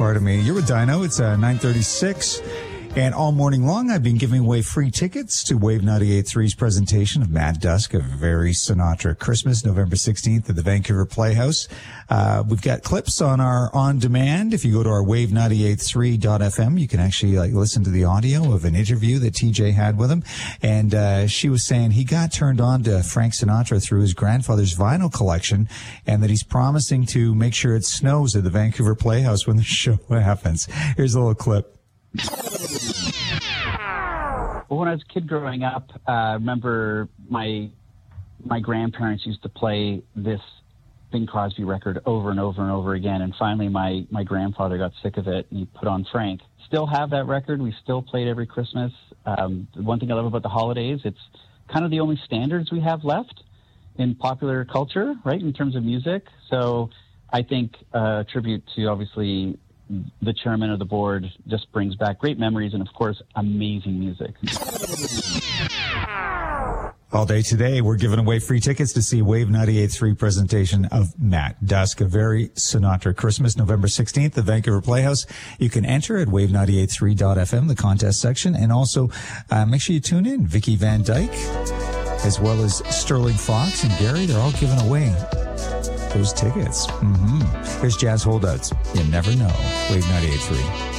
part of me. You're with Dino. It's 9:36. And all morning long, I've been giving away free tickets to Wave 98.3's presentation of Matt Dusk, A Very Sinatra Christmas, November 16th at the Vancouver Playhouse. We've got clips on our on-demand. If you go to our wave983.fm, you can actually listen to the audio of an interview that TJ had with him. And she was saying he got turned on to Frank Sinatra through his grandfather's vinyl collection, and that he's promising to make sure it snows at the Vancouver Playhouse when the show happens. Here's a little clip. Well, when I was a kid growing up, I remember my grandparents used to play this Bing Crosby record over and over and over again. And finally, my grandfather got sick of it, and he put on Frank. Still have that record. We still play it every Christmas. One thing I love about the holidays, it's kind of the only standards we have left in popular culture, right, in terms of music. So I think a tribute to, obviously, the chairman of the board just brings back great memories and, of course, amazing music. All day today, we're giving away free tickets to see Wave 98.3 presentation of Matt Dusk, A Very Sinatra Christmas, November 16th, the Vancouver Playhouse. You can enter at wave983.fm, the contest section, and also make sure you tune in. Vicky Van Dyke, as well as Sterling Fox and Gary, they're all giving away those tickets. Here's Jazz Holdouts. You never know. Wave 98.3.